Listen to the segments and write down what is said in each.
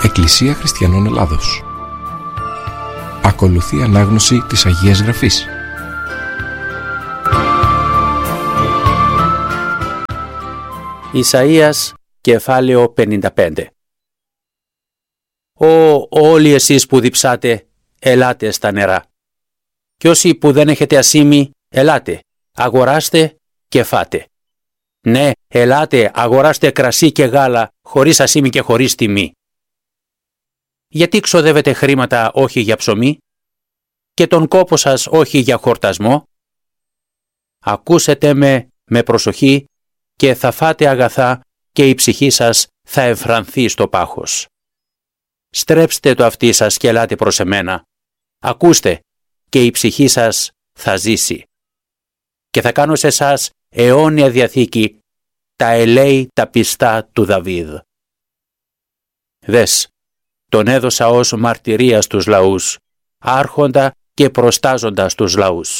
Εκκλησία Χριστιανών Ελλάδος. Ακολουθεί ανάγνωση της Αγίας Γραφής. Ισαΐας, κεφάλαιο 55. Όλοι εσείς που διψάτε, ελάτε στα νερά. Κι όσοι που δεν έχετε ασήμι, ελάτε, αγοράστε και φάτε. Ναι, ελάτε, αγοράστε κρασί και γάλα, χωρίς ασήμι και χωρίς τιμή. Γιατί ξοδεύετε χρήματα όχι για ψωμί και τον κόπο σας όχι για χορτασμό? Ακούσετε με προσοχή και θα φάτε αγαθά και η ψυχή σας θα ευφρανθεί στο πάχος. Στρέψτε το αυτί σας και ελάτε προς εμένα. Ακούστε και η ψυχή σας θα ζήσει. Και θα κάνω σε εσάς αιώνια διαθήκη, τα ελέη τα πιστά του Δαβίδ. Δες, τον έδωσα ως μαρτυρία στους λαούς, άρχοντα και προστάζοντα στους λαούς.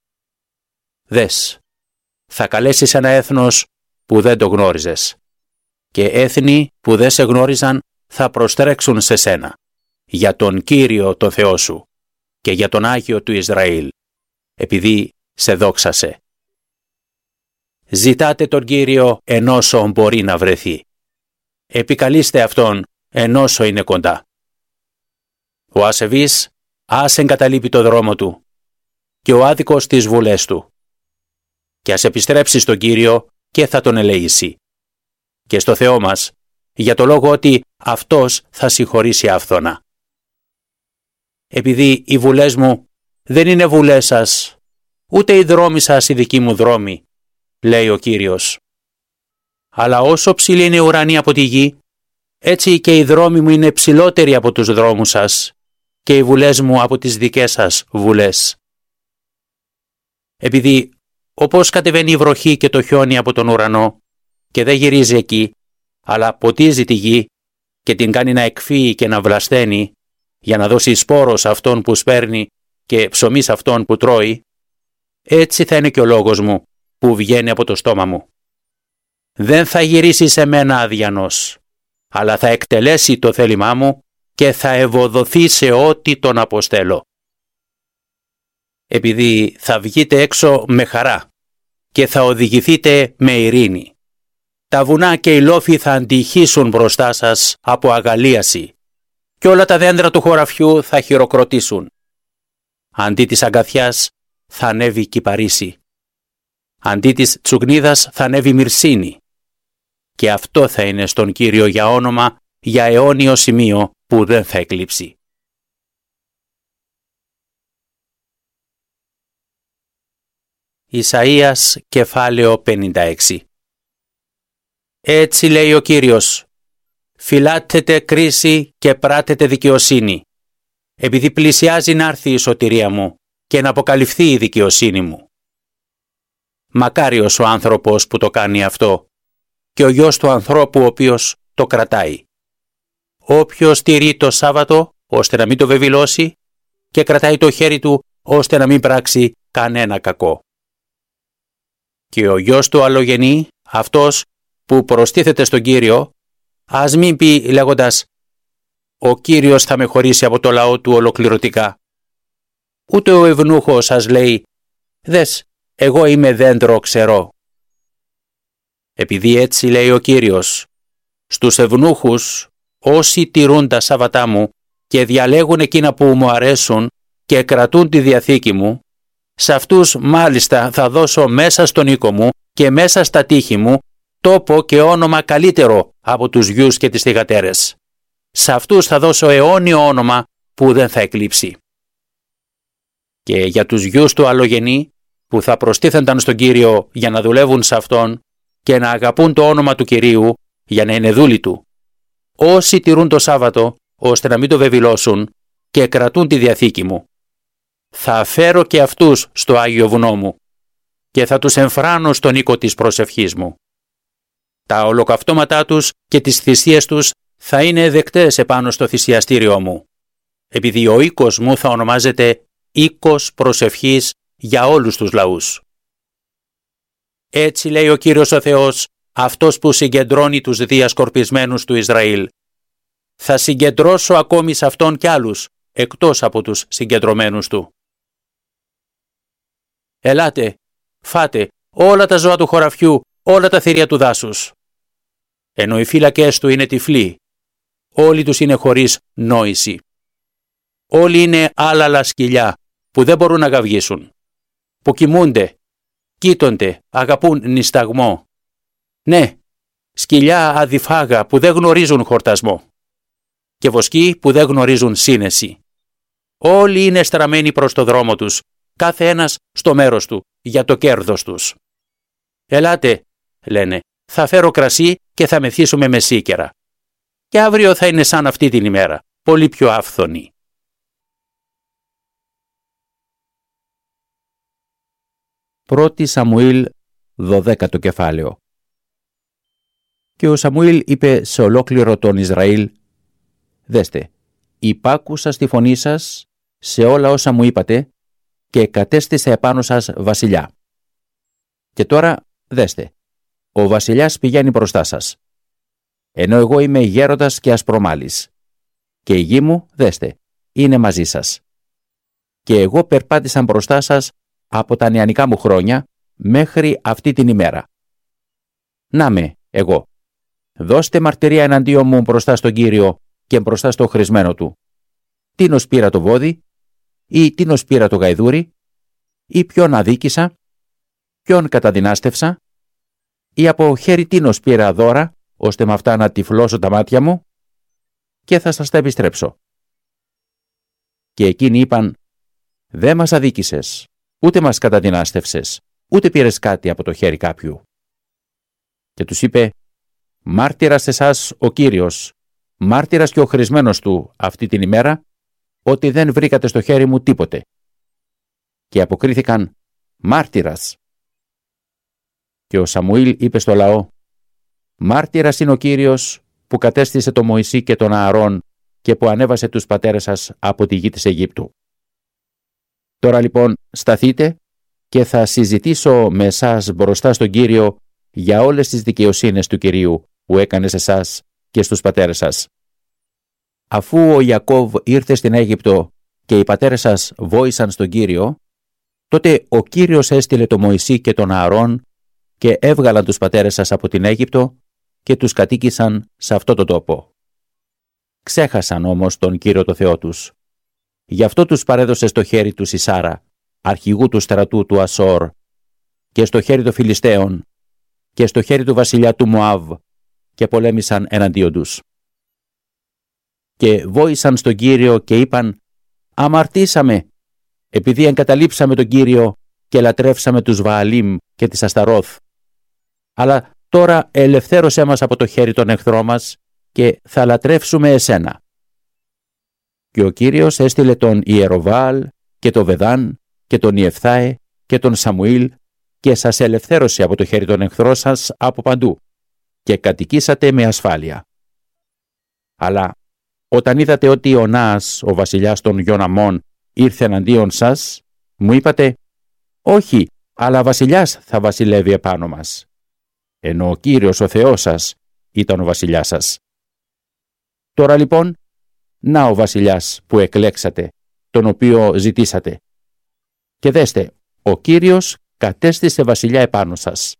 Δες, θα καλέσεις ένα έθνος που δεν το γνώριζες, και έθνη που δεν σε γνώριζαν θα προστρέξουν σε σένα, για τον Κύριο το Θεό σου και για τον Άγιο του Ισραήλ, επειδή σε δόξασε. Ζητάτε τον Κύριο ενώσο μπορεί να βρεθεί. Επικαλείστε Αυτόν ενώσο είναι κοντά. Ο ασεβής ας εγκαταλείπει το δρόμο του και ο άδικος τις βουλές του. Και ας επιστρέψει στον Κύριο και θα τον ελεήσει. Και στο Θεό μας, για το λόγο ότι Αυτός θα συγχωρήσει άφθονα. Επειδή οι βουλές μου δεν είναι βουλές σας, ούτε οι δρόμοι σας οι δικοί μου δρόμοι, λέει ο Κύριος. Αλλά όσο ψηλή είναι η ουρανή από τη γη, έτσι και οι δρόμοι μου είναι ψηλότεροι από τους δρόμους σας και οι βουλές μου από τις δικές σας βουλές. Επειδή όπως κατεβαίνει η βροχή και το χιόνι από τον ουρανό και δεν γυρίζει εκεί, αλλά ποτίζει τη γη και την κάνει να εκφύει και να βλασταίνει για να δώσει σπόρο σε αυτόν που σπέρνει και ψωμί σε αυτόν που τρώει, έτσι θα είναι και ο λόγος μου που βγαίνει από το στόμα μου. Δεν θα γυρίσει σε μένα αδιανός, αλλά θα εκτελέσει το θέλημά μου και θα ευωδοθεί σε ό,τι τον αποστέλω. Επειδή θα βγείτε έξω με χαρά και θα οδηγηθείτε με ειρήνη. Τα βουνά και οι λόφοι θα αντυχήσουν μπροστά σας από αγαλίαση και όλα τα δέντρα του χωραφιού θα χειροκροτήσουν. Αντί της αγκαθιάς θα ανέβει κυπαρίσι. Αντί της τσουγνίδας θα ανέβει μυρσίνη. Και αυτό θα είναι στον Κύριο για όνομα, για αιώνιο σημείο που δεν θα εκλείψει. Ισαΐας, κεφάλαιο 56. Έτσι λέει ο Κύριος, φυλάτετε κρίση και πράτετε δικαιοσύνη, επειδή πλησιάζει να έρθει η σωτηρία μου και να αποκαλυφθεί η δικαιοσύνη μου. Μακάριος ο άνθρωπος που το κάνει αυτό και ο γιος του ανθρώπου ο οποίος το κρατάει. Όποιος τηρεί το Σάββατο ώστε να μην το βεβηλώσει και κρατάει το χέρι του ώστε να μην πράξει κανένα κακό. Και ο γιος του αλλογενή, αυτός που προστίθεται στον Κύριο, ας μην πει λέγοντας «Ο Κύριος θα με χωρίσει από το λαό του ολοκληρωτικά». Ούτε ο ευνούχος σας λέει «Δες, εγώ είμαι δέντρο ξερό». Επειδή έτσι λέει ο Κύριος, στους ευνούχους, όσοι τηρούν τα Σάββατά μου και διαλέγουν εκείνα που μου αρέσουν και κρατούν τη διαθήκη μου, σε αυτούς μάλιστα θα δώσω μέσα στον οίκο μου και μέσα στα τείχη μου τόπο και όνομα καλύτερο από τους γιους και τις θυγατέρες. Σε αυτούς θα δώσω αιώνιο όνομα που δεν θα εκλείψει. Και για τους γιους του αλλογενή που θα προστίθενταν στον Κύριο για να δουλεύουν σε Αυτόν και να αγαπούν το όνομα του Κυρίου για να είναι δούλοι Του, όσοι τηρούν το Σάββατο ώστε να μην το βεβηλώσουν και κρατούν τη διαθήκη μου, θα φέρω και αυτούς στο Άγιο Βουνό μου και θα τους εμφράνω στον οίκο της προσευχής μου. Τα ολοκαυτώματά τους και τις θυσίες τους θα είναι δεκτές επάνω στο θυσιαστήριό μου, επειδή ο οίκος μου θα ονομάζεται οίκος προσευχής για όλους τους λαούς. Έτσι λέει ο Κύριος ο Θεός, αυτός που συγκεντρώνει τους διασκορπισμένους του Ισραήλ. θα συγκεντρώσω ακόμη σε αυτόν κι άλλους, εκτός από τους συγκεντρωμένους του. Ελάτε, φάτε όλα τα ζώα του χωραφιού, όλα τα θηρία του δάσους. Ενώ οι φύλακες του είναι τυφλοί, όλοι τους είναι χωρίς νόηση. Όλοι είναι άλαλα σκυλιά που δεν μπορούν να γαυγίσουν, που κοιμούνται, κοίτονται, αγαπούν νησταγμό. Ναι, σκυλιά αδιφάγα που δεν γνωρίζουν χορτασμό και βοσκοί που δεν γνωρίζουν σύνεση. Όλοι είναι στραμμένοι προς το δρόμο τους, κάθε ένας στο μέρος του, για το κέρδος τους. Ελάτε, λένε, θα φέρω κρασί και θα μεθύσουμε με σίκερα. Και αύριο θα είναι σαν αυτή την ημέρα, πολύ πιο άφθονη. Πρώτη Σαμουήλ, 12ο κεφάλαιο. Και ο Σαμουήλ είπε σε ολόκληρο τον Ισραήλ: «Δέστε, υπάκουσα στη φωνή σας σε όλα όσα μου είπατε και κατέστησα επάνω σας βασιλιά. Και τώρα δέστε, ο βασιλιάς πηγαίνει μπροστά σας, ενώ εγώ είμαι γέροντας και ασπρομάλης, και η γη μου, δέστε, είναι μαζί σας. Και εγώ περπάτησα μπροστά σας από τα νεανικά μου χρόνια μέχρι αυτή την ημέρα. Να με, εγώ. Δώστε μαρτυρία εναντίον μου μπροστά στον Κύριο και μπροστά στο χρησμένο του. Τίνος πήρα το βόδι, ή τίνος πήρα το γαϊδούρι, ή ποιον αδίκησα, ποιον καταδυνάστευσα, ή από χέρι τίνος πήρα δώρα, ώστε με αυτά να τυφλώσω τα μάτια μου, και θα σας τα επιστρέψω». Και εκείνοι είπαν: «Δεν μας αδίκησες, ούτε μας καταδυνάστευσες, ούτε πήρες κάτι από το χέρι κάποιου». Και τους είπε: «Μάρτυρας εσάς ο Κύριος, μάρτυρας και ο χρησμένος του αυτή την ημέρα, ότι δεν βρήκατε στο χέρι μου τίποτε». Και αποκρίθηκαν: «Μάρτυρας». Και ο Σαμουήλ είπε στο λαό: «Μάρτυρας είναι ο Κύριος που κατέστησε τον Μωυσή και τον Ααρών και που ανέβασε τους πατέρες σας από τη γη της Αιγύπτου. Τώρα λοιπόν σταθείτε και θα συζητήσω με εσάς μπροστά στον Κύριο για όλες τις δικαιοσύνες του Κυρίου που έκανε σε εσάς και στους πατέρες σας. Αφού ο Ιακώβ ήρθε στην Αίγυπτο και οι πατέρες σας βόησαν στον Κύριο, τότε ο Κύριος έστειλε τον Μωυσή και τον Ααρών και έβγαλαν τους πατέρες σας από την Αίγυπτο και τους κατοίκησαν σε αυτό το τόπο. Ξέχασαν όμως τον Κύριο το Θεό τους. Γι' αυτό τους παρέδωσε στο χέρι του Σισάρα, αρχηγού του στρατού του Ασόρ, και στο χέρι των Φιλιστέων, και στο χέρι του βασιλιά του Μωάβ, και πολέμησαν εναντίον τους. Και βόησαν στον Κύριο και είπαν: «Αμαρτήσαμε, επειδή εγκαταλείψαμε τον Κύριο και λατρεύσαμε τους Βααλίμ και τις Ασταρόθ. Αλλά τώρα ελευθέρωσέ μας από το χέρι των εχθρών μας και θα λατρεύσουμε εσένα». Και ο Κύριος έστειλε τον Ιεροβάλ και τον Βεδάν και τον Ιεφθάε και τον Σαμουήλ και σας ελευθέρωσε από το χέρι των εχθρών σας από παντού και κατοικήσατε με ασφάλεια. Αλλά όταν είδατε ότι ο Νάς, ο βασιλιάς των γιων Αμμών, ήρθε εναντίον σας, μου είπατε: «Όχι, αλλά βασιλιάς θα βασιλεύει επάνω μας», ενώ ο Κύριος ο Θεός σας ήταν ο βασιλιάς σας. Τώρα λοιπόν, να ο βασιλιάς που εκλέξατε, τον οποίο ζητήσατε. Και δέστε, ο Κύριος κατέστησε βασιλιά επάνω σας.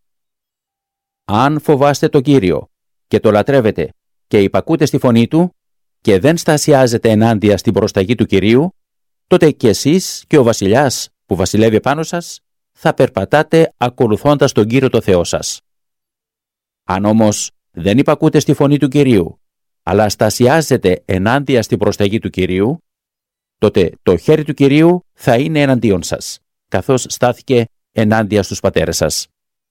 Αν φοβάστε το Κύριο και το λατρεύετε και υπακούτε στη φωνή του και δεν στασιάζετε ενάντια στην προσταγή του Κυρίου, τότε και εσείς και ο βασιλιάς που βασιλεύει επάνω σας θα περπατάτε ακολουθώντας τον Κύριο το Θεό σας. Αν όμως δεν υπακούτε στη φωνή του Κυρίου, αλλά στασιάζετε ενάντια στην προσταγή του Κυρίου, τότε το χέρι του Κυρίου θα είναι εναντίον σας, καθώς στάθηκε ενάντια στους πατέρες σας.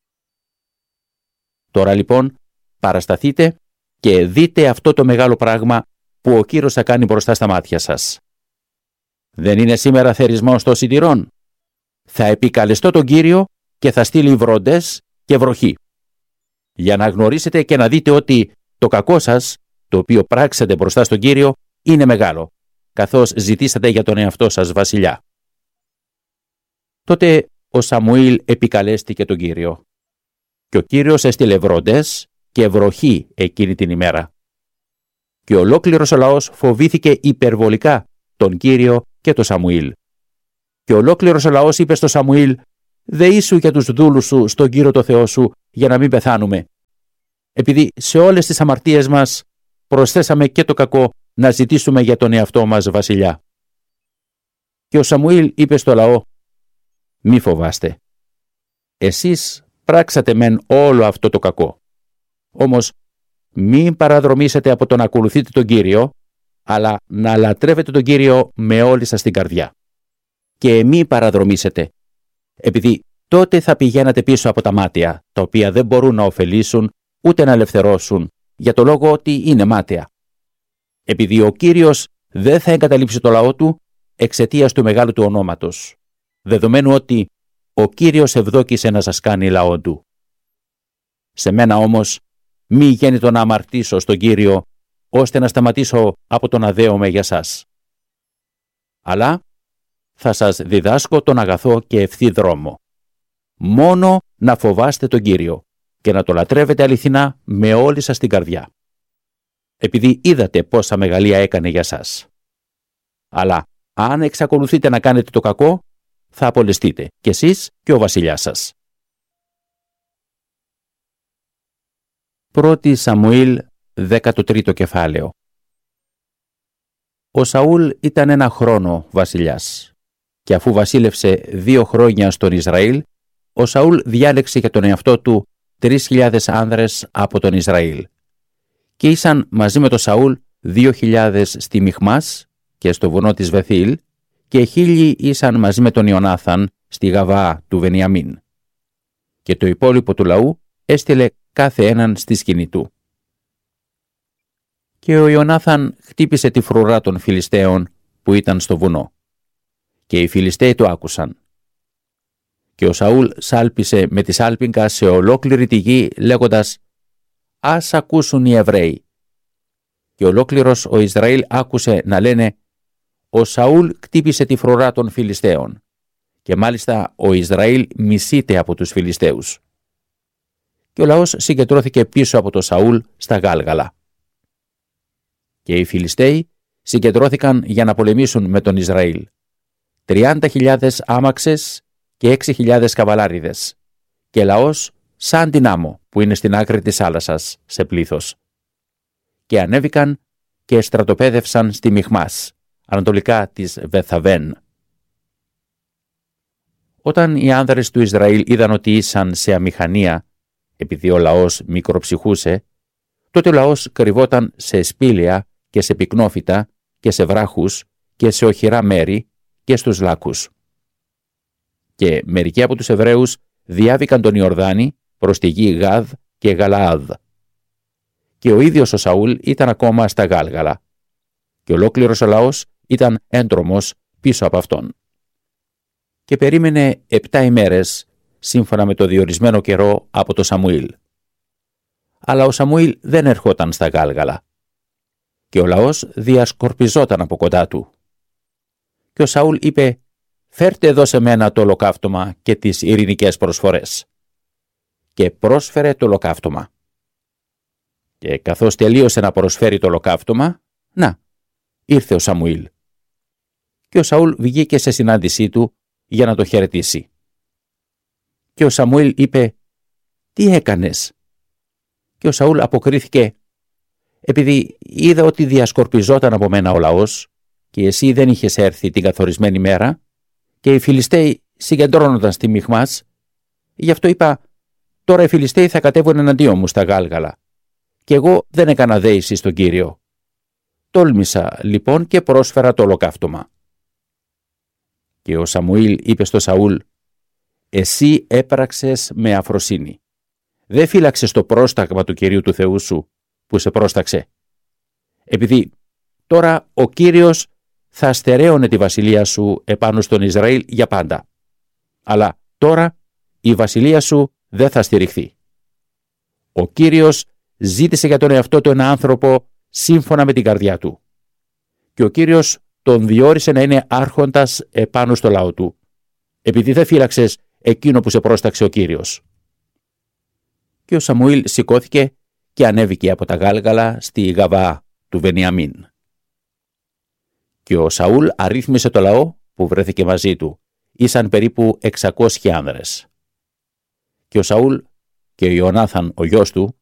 Τώρα λοιπόν παρασταθείτε και δείτε αυτό το μεγάλο πράγμα που ο Κύριος θα κάνει μπροστά στα μάτια σας. Δεν είναι σήμερα θερισμός των σιτηρών? Θα επικαλεστώ τον Κύριο και θα στείλει βροντές και βροχή, για να γνωρίσετε και να δείτε ότι το κακό σας, το οποίο πράξατε μπροστά στον Κύριο, είναι μεγάλο, καθώς ζητήσατε για τον εαυτό σας βασιλιά. Τότε ο Σαμουήλ επικαλέστηκε τον Κύριο και ο Κύριος έστειλε βροντές και βροχή εκείνη την ημέρα. και ολόκληρος ο λαός φοβήθηκε υπερβολικά τον Κύριο και τον Σαμουήλ. Και ολόκληρος ο λαός είπε στο Σαμουήλ: «Δεήσου για τους δούλους σου στον Κύριο το Θεό σου, για να μην πεθάνουμε. Επειδή σε όλες τις αμαρτίες μας προσθέσαμε και το κακό να ζητήσουμε για τον εαυτό μας βασιλιά». Και ο Σαμουήλ είπε στο λαό: «Μη φοβάστε. Εσείς πράξατε μεν όλο αυτό το κακό. Όμως μην παραδρομήσετε από το να ακολουθείτε τον Κύριο, αλλά να λατρεύετε τον Κύριο με όλη σας την καρδιά. Και μη παραδρομήσετε, επειδή τότε θα πηγαίνατε πίσω από τα μάταια, τα οποία δεν μπορούν να ωφελήσουν ούτε να ελευθερώσουν, για το λόγο ότι είναι μάταια. Επειδή ο Κύριος δεν θα εγκαταλείψει το λαό του εξαιτίας του μεγάλου του ονόματος, δεδομένου ότι ο Κύριος ευδόκησε να σας κάνει λαό του. Σε μένα όμως μη γέννητο να αμαρτήσω στον Κύριο, ώστε να σταματήσω από το να δέομαι για σας. Αλλά θα σας διδάσκω τον αγαθό και ευθύ δρόμο. Μόνο να φοβάστε τον Κύριο και να το λατρεύετε αληθινά με όλη σας την καρδιά. Επειδή είδατε πόσα μεγαλεία έκανε για σας. Αλλά αν εξακολουθείτε να κάνετε το κακό, θα απολεστείτε κι εσείς και ο βασιλιάς σας. 1 Σαμουήλ 13ο κεφάλαιο. Ο Σαούλ ήταν 1 χρόνο βασιλιάς και αφού βασίλευσε 2 χρόνια στον Ισραήλ, ο Σαούλ διάλεξε για τον εαυτό του 3.000 άνδρες από τον Ισραήλ και ήσαν μαζί με τον Σαούλ 2.000 στη Μιχμάς και στο βουνό της Βεθήλ και 1.000 ήσαν μαζί με τον Ιωνάθαν στη Γαβαά του Βενιαμίν. Και το υπόλοιπο του λαού έστειλε κάθε έναν στη σκηνή του. Και ο Ιωνάθαν χτύπησε τη φρουρά των Φιλιστέων που ήταν στο βουνό. Και οι Φιλιστέοι το άκουσαν. Και ο Σαούλ σάλπισε με τη σάλπιγγα σε ολόκληρη τη γη λέγοντας: «Ας ακούσουν οι Εβραίοι». Και ολόκληρος ο Ισραήλ άκουσε να λένε: «Ο Σαούλ χτύπησε τη φρουρά των Φιλιστέων». Και μάλιστα ο Ισραήλ μισείται από τους Φιλιστέους. Και ο λαός συγκεντρώθηκε πίσω από τον Σαούλ στα Γάλγαλα. Και οι Φιλιστέοι συγκεντρώθηκαν για να πολεμήσουν με τον Ισραήλ. 30.000 άμαξες και 6.000 καβαλάριδες. Και λαός σαν την άμμο που είναι στην άκρη της θάλασσας σε πλήθος. Και ανέβηκαν και στρατοπέδευσαν στη Μιχμάς, ανατολικά της Βεθαβέν. Όταν οι άνδρες του Ισραήλ είδαν ότι ήσαν σε αμηχανία, επειδή ο λαός μικροψυχούσε, τότε ο λαός κρυβόταν σε σπήλαια και σε πυκνόφυτα και σε βράχους και σε οχυρά μέρη και στους λάκους. Και μερικοί από τους Εβραίους διάβηκαν τον Ιορδάνη προς τη γη Γαδ και Γαλαάδ. Και ο ίδιος ο Σαούλ ήταν ακόμα στα Γάλγαλα. Και ολόκληρος ο λαός ήταν έντρομος πίσω από αυτόν. Και περίμενε 7 ημέρες σύμφωνα με το διορισμένο καιρό από το Σαμουήλ. Αλλά ο Σαμουήλ δεν ερχόταν στα Γάλγαλα. Και ο λαός διασκορπιζόταν από κοντά του. Και ο Σαούλ είπε: «Φέρτε εδώ σε μένα το ολοκαύτωμα και τις ειρηνικές προσφορές». Και πρόσφερε το ολοκαύτωμα. Και καθώς τελείωσε να προσφέρει το ολοκαύτωμα, να, ήρθε ο Σαμουήλ. Και ο Σαούλ βγήκε σε συνάντησή του για να το χαιρετήσει. Και ο Σαμουήλ είπε: «Τι έκανες?» Και ο Σαούλ αποκρίθηκε: «Επειδή είδα ότι διασκορπιζόταν από μένα ο λαός και εσύ δεν είχες έρθει την καθορισμένη μέρα και οι Φιλιστέοι συγκεντρώνονταν στη Μιχμάς, γι' αυτό είπα: τώρα οι Φιλιστέοι θα κατέβουν εναντίον μου στα Γάλγαλα και εγώ δεν έκανα δέηση στον Κύριο. Τόλμησα λοιπόν και πρόσφερα το ολοκαύτωμα». Και ο Σαμουήλ είπε στο Σαούλ: «Εσύ έπραξες με αφροσύνη. Δεν φύλαξες το πρόσταγμα του Κυρίου του Θεού σου που σε πρόσταξε. Επειδή τώρα ο Κύριος θα στερέωνε τη βασιλεία σου επάνω στον Ισραήλ για πάντα. Αλλά τώρα η βασιλεία σου δεν θα στηριχθεί. Ο Κύριος ζήτησε για τον εαυτό του ένα άνθρωπο σύμφωνα με την καρδιά του. Και ο Κύριος τον διόρισε να είναι άρχοντας επάνω στο λαό του, επειδή δεν φύλαξες εκείνο που σε πρόσταξε ο Κύριος». Και ο Σαμουήλ σηκώθηκε και ανέβηκε από τα Γάλγαλα στη Γαβαά του Βενιαμίν. Και ο Σαούλ αρρύθμισε το λαό που βρέθηκε μαζί του. Ήσαν περίπου 600 άνδρες. Και ο Σαούλ και ο Ιωνάθαν ο γιος του